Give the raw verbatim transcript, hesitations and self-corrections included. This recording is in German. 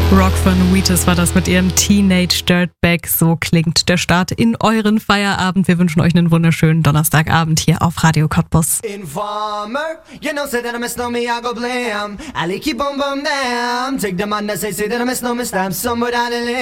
Rock von Wheatus war das mit ihrem Teenage Dirtbag. So klingt der Start in euren Feierabend. Wir wünschen euch einen wunderschönen Donnerstagabend hier auf Radio Cottbus. Informer, you know, say that I miss no me, I go blam. I keep on bum down. Take the man that say, say that I miss no me, stamp somewhere down the lane.